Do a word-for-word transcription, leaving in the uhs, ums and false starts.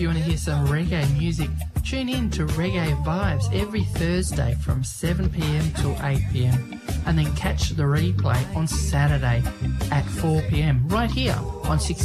you want to hear some reggae music, tune in to Reggae Vibes every Thursday from seven p m till eight p m and then catch the replay on Saturday at four p m right here on six